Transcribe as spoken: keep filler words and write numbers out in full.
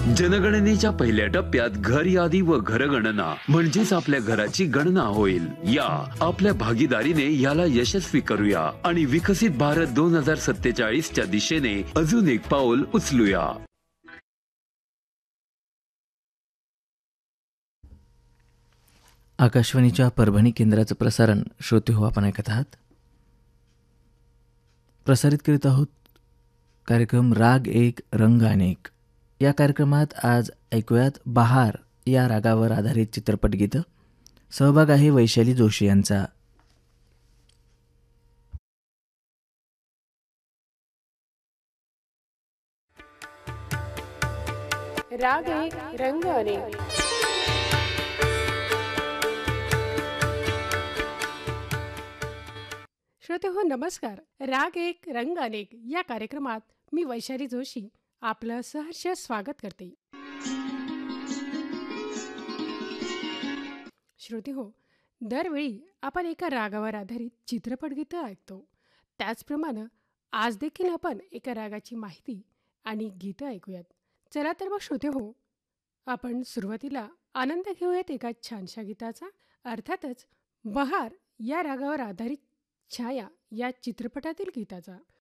जनगणनेच्या पहिल्या टप्प्यात घर यादी व घरगणना म्हणजेच आपल्या घराची गणना होईल. या आपल्या भागीदारीने याला यशस्वी करूया आणि विकसित भारत दोन हजार सत्तेचाळीस च्या दिशेने अजून एक पाऊल उचलूया. आकाशवाणीच्या परभणी केंद्राचं प्रसारण श्रोते हो आपण ऐकत आहात. प्रसारित करीत आहोत कार्यक्रम राग एक रंग अनेक. या कार्यक्रमात आज ऐकूयात बहार या रागावर आधारित चित्रपट गीतं. सहभाग आहे वैशाली जोशी यांचा. राग एक रंग अनेक. श्रोते हो नमस्कार. राग एक रंग अनेक या कार्यक्रमात मी वैशाली जोशी आपलं सहर्ष स्वागत करते. श्रोते हो, दरवेळी आपण एका रागावर आधारित चित्रपट गीतं ऐकतो. त्याचप्रमाणे आज देखील आपण एका रागाची माहिती आणि गीतं ऐकूयात. चला तर मग श्रोते हो, आपण सुरुवातीला आनंद घेऊयात एका छानशा गीताचा. अर्थातच बहार या रागावर आधारित छाया या चित्रपटातील गीताचा.